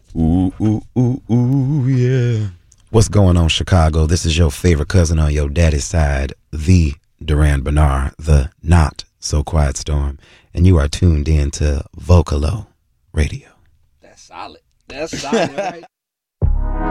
Ooh, ooh, ooh, ooh, yeah. What's going on, Chicago? This is your favorite cousin on your daddy's side, the Duran Bernard, the not so quiet storm, and you are tuned in to Vocalo Radio. That's solid. That's solid, right?